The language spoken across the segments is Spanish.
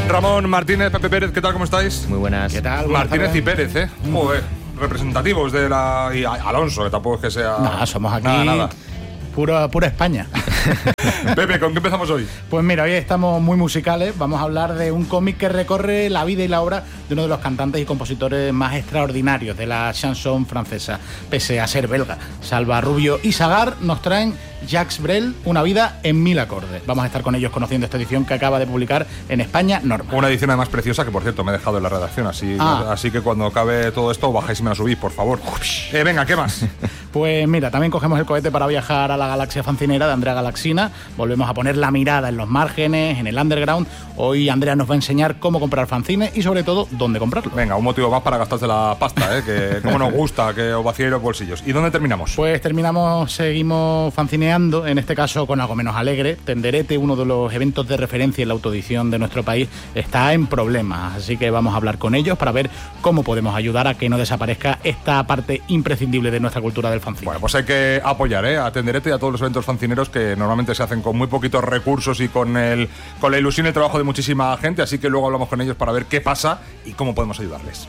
Ramón Martínez, Pepe Pérez, ¿qué tal? ¿Cómo estáis? Muy buenas. ¿Qué tal? Martínez y Pérez, ¿eh? Joder, representativos de la... Y Alonso, que tampoco es que sea... Nada, somos aquí Nada. Pura España. Pepe, ¿con qué empezamos hoy? Pues mira, hoy estamos muy musicales. Vamos a hablar de un cómic que recorre la vida y la obra de uno de los cantantes y compositores más extraordinarios de la chanson francesa, pese a ser belga. Salva Rubio y Sagar nos traen Jacques Brel, Una vida en 1000 acordes. Vamos a estar con ellos conociendo esta edición que acaba de publicar en España Norma. Una edición además preciosa que, por cierto, me he dejado en la redacción, así que cuando acabe todo esto bajáis y me la subís, por favor. Venga, ¿qué más? Pues mira, también cogemos el cohete para viajar a la galaxia fancinera de Andrea Galaxina. Volvemos a poner la mirada en los márgenes, en el underground. Hoy Andrea nos va a enseñar cómo comprar fanzines y sobre todo dónde comprarlo. Venga, un motivo más para gastarse la pasta, que como nos gusta que os vaciéis los bolsillos. ¿Y dónde terminamos? Pues seguimos fanzineando, en este caso con algo menos alegre. Tenderete, uno de los eventos de referencia en la autoedición de nuestro país, está en problemas, así que vamos a hablar con ellos para ver cómo podemos ayudar a que no desaparezca esta parte imprescindible de nuestra cultura del fanzine. Bueno, pues hay que apoyar a Tenderete y a todos los eventos fancineros que normalmente se hacen con muy poquitos recursos y con la ilusión y el trabajo de muchísima gente, así que luego hablamos con ellos para ver qué pasa y cómo podemos ayudarles.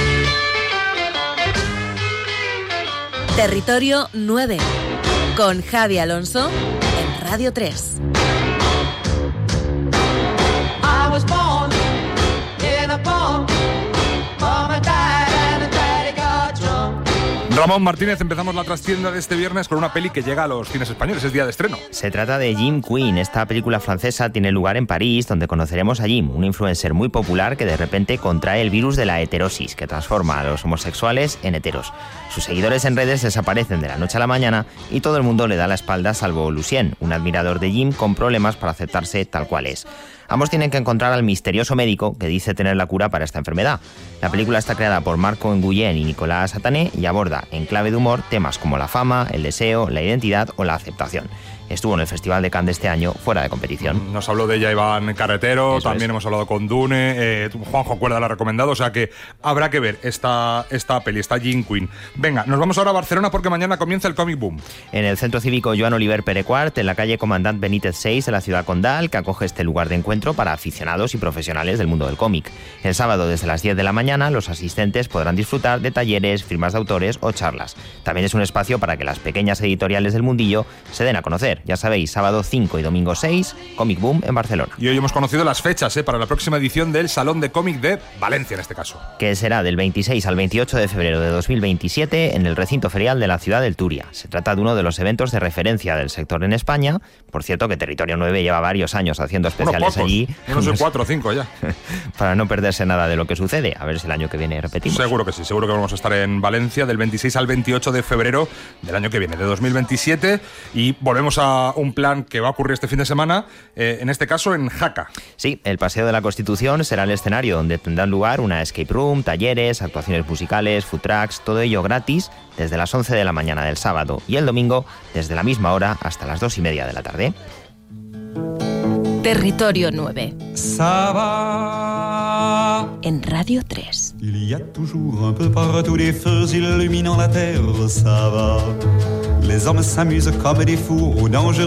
Territorio 9, con Javi Alonso en Radio 3. Ramón Martínez, empezamos la trastienda de este viernes con una peli que llega a los cines españoles, es día de estreno. Se trata de Jim Queen. Esta película francesa tiene lugar en París, donde conoceremos a Jim, un influencer muy popular que de repente contrae el virus de la heterosis, que transforma a los homosexuales en heteros. Sus seguidores en redes desaparecen de la noche a la mañana y todo el mundo le da la espalda salvo Lucien, un admirador de Jim con problemas para aceptarse tal cual es. Ambos tienen que encontrar al misterioso médico que dice tener la cura para esta enfermedad. La película está creada por Marco Nguyen y Nicolas Satané y aborda, en clave de humor, temas como la fama, el deseo, la identidad o la aceptación. Estuvo en el Festival de Cannes de este año, fuera de competición. Nos habló de ella Iván Carretero, Eso también hemos hablado con Dune, Juanjo Cuerda la ha recomendado, o sea que habrá que ver esta peli, esta Jim Queen. Venga, nos vamos ahora a Barcelona porque mañana comienza el Comic Boom. En el Centro Cívico Joan Oliver Perequart, en la calle Comandant Benítez 6 de la ciudad condal, que acoge este lugar de encuentro para aficionados y profesionales del mundo del cómic. El sábado desde las 10 de la mañana los asistentes podrán disfrutar de talleres, firmas de autores o charlas. También es un espacio para que las pequeñas editoriales del mundillo se den a conocer. Ya sabéis, sábado 5 y domingo 6, Comic Boom en Barcelona. Y hoy hemos conocido las fechas para la próxima edición del Salón de Cómic de Valencia, en este caso. Que será del 26 al 28 de febrero de 2027 en el recinto ferial de la ciudad del Turia. Se trata de uno de los eventos de referencia del sector en España. Por cierto, que Territorio 9 lleva varios años haciendo especiales allí. No sé, 4 o 5 ya. Para no perderse nada de lo que sucede. A ver si el año que viene repetimos. Seguro que sí, seguro que vamos a estar en Valencia del 26 al 28 de febrero del año que viene, de 2027. Y volvemos a un plan que va a ocurrir este fin de semana, en este caso en Jaca. Sí, el Paseo de la Constitución será el escenario donde tendrán lugar una escape room, talleres, actuaciones musicales, food trucks, todo ello gratis desde las 11 de la mañana del sábado y el domingo desde la misma hora hasta las 2:30 de la tarde. Territorio 9. Ça va. En Radio 3. Il y a toujours un peu partout des feux illuminant la terre, ça va. Les hommes s'amusent comme des fous au danger.